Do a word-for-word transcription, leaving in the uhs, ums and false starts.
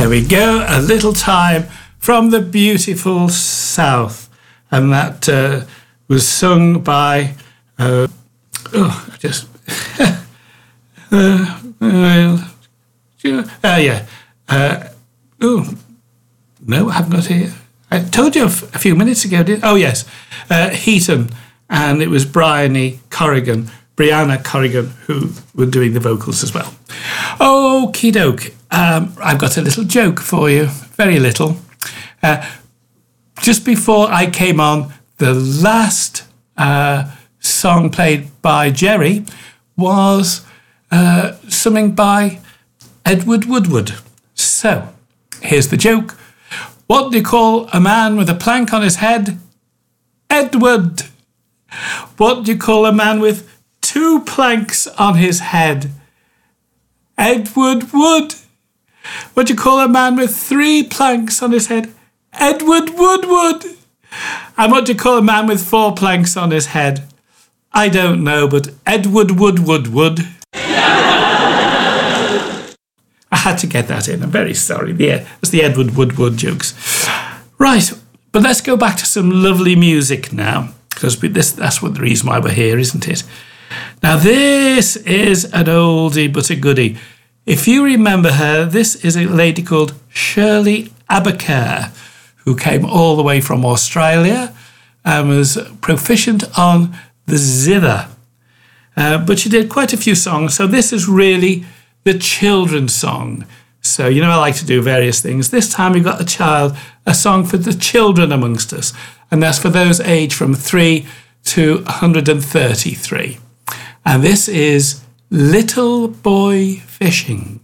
There we go, A Little Time from the beautiful South. And that uh, was sung by, uh, oh, I just, uh, uh, uh, yeah, uh, oh, no, I haven't got it here. I told you a, f- a few minutes ago, did Oh, yes, uh, Heaton, and it was Bryony Corrigan, Brianna Corrigan, who were doing the vocals as well. Okie doke. Um, I've got a little joke for you, very little. Uh, just before I came on, the last uh, song played by Jerry was uh, something by Edward Woodward. So, here's the joke. What do you call a man with a plank on his head? Edward. What do you call a man with two planks on his head? Edward Wood. What do you call a man with three planks on his head? Edward Woodward. And what do you call a man with four planks on his head? I don't know, but Edward Woodward would. I had to get that in. I'm very sorry. Yeah, that's the Edward Woodward jokes. Right, but let's go back to some lovely music now, because this, that's what the reason why we're here, isn't it? Now, this is an oldie but a goodie. If you remember her, this is a lady called Shirley Abaker, who came all the way from Australia and was proficient on the zither. Uh, but she did quite a few songs, so this is really the children's song. So, you know, I like to do various things. This time we've got a child, a song for the children amongst us, and that's for those aged from three to one hundred thirty-three. And this is Little Boy Fishing.